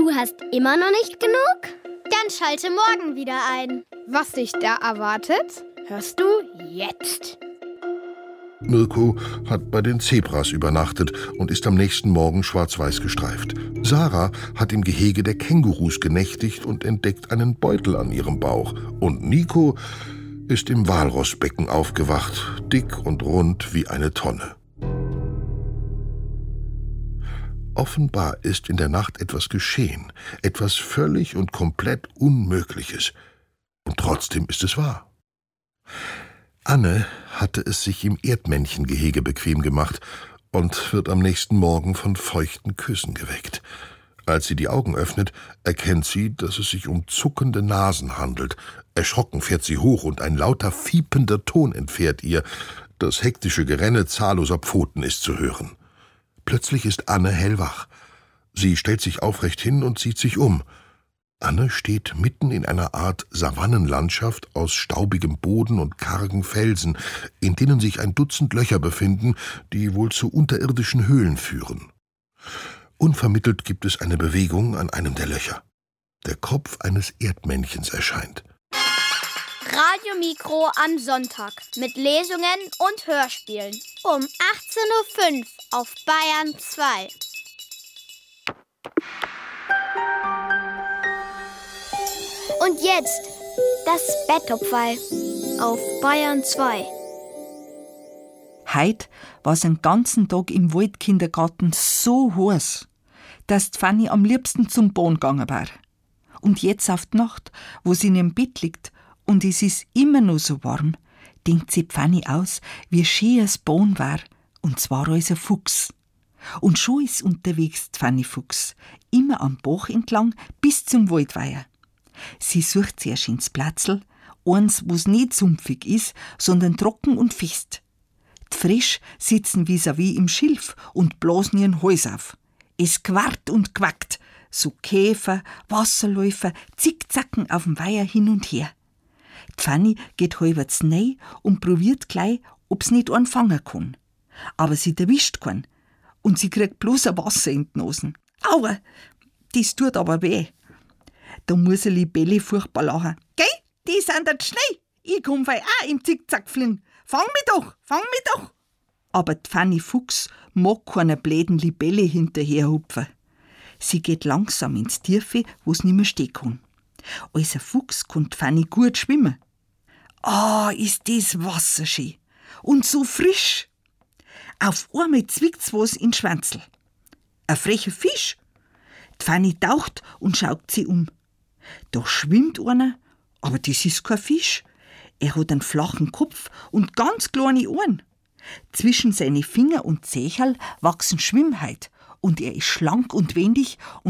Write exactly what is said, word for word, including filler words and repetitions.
Du hast immer noch nicht genug? Dann schalte morgen wieder ein. Was dich da erwartet, hörst du jetzt. Mirko hat bei den Zebras übernachtet und ist am nächsten Morgen schwarz-weiß gestreift. Sarah hat im Gehege der Kängurus genächtigt und entdeckt einen Beutel an ihrem Bauch. Und Nico ist im Walrossbecken aufgewacht, dick und rund wie eine Tonne. Offenbar ist in der Nacht etwas geschehen, etwas völlig und komplett Unmögliches. Und trotzdem ist es wahr. Anne hatte es sich im Erdmännchengehege bequem gemacht und wird am nächsten Morgen von feuchten Küssen geweckt. Als sie die Augen öffnet, erkennt sie, dass es sich um zuckende Nasen handelt. Erschrocken fährt sie hoch und ein lauter fiepender Ton entfährt ihr. Das hektische Gerenne zahlloser Pfoten ist zu hören. Plötzlich ist Anne hellwach. Sie stellt sich aufrecht hin und sieht sich um. Anne steht mitten in einer Art Savannenlandschaft aus staubigem Boden und kargen Felsen, in denen sich ein Dutzend Löcher befinden, die wohl zu unterirdischen Höhlen führen. Unvermittelt gibt es eine Bewegung an einem der Löcher. Der Kopf eines Erdmännchens erscheint. Radiomikro am Sonntag mit Lesungen und Hörspielen um achtzehn Uhr fünf auf Bayern zwei. Und jetzt das Bettopferl auf Bayern zwei. Heut war es den ganzen Tag im Waldkindergarten so heiß, dass die Fanny am liebsten zum Bahn gegangen war. Und jetzt auf die Nacht, wo sie in ihrem Bett liegt und es ist immer noch so warm, denkt sie Fanny aus, wie schön das Bahn war, und zwar als ein Fuchs. Und schon ist unterwegs die Fanny Fuchs, immer am Bach entlang bis zum Waldweiher. Sie sucht sehr schönes Platzl, eins, wo's nicht sumpfig ist, sondern trocken und fest. Die Frisch sitzen vis-à-vis im Schilf und blasen ihren Hals auf. Es quart und quackt, so Käfer, Wasserläufer zickzacken auf dem Weiher hin und her. Die Fanny geht halbwegs rein und probiert gleich, ob's nicht einen fangen kann. Aber sie erwischt keinen und sie kriegt bloß ein Wasser in die Nasen. Aua, das tut aber weh. Da muss eine Libelle furchtbar lachen. Geh, die sind jetzt schnell. Ich komm fei auch im Zickzack fliegen. Fang mich doch, fang mich doch. Aber die Fanny Fuchs mag keiner bläden Libelle hinterherhupfen. Sie geht langsam ins Tiefe, wo's nimmer stehen kann. Als ein Fuchs kann die Fanny gut schwimmen. Ah, ist das Wasser schön. Und so frisch. Auf einmal zwickt's was in den Schwanzl. Ein frecher Fisch. Die Fanny taucht und schaut sie um. Da schwimmt einer, aber das ist kein Fisch. Er hat einen flachen Kopf und ganz kleine Ohren. Zwischen seine Finger und Zächerl wachsen Schwimmhäute und er ist schlank und wendig und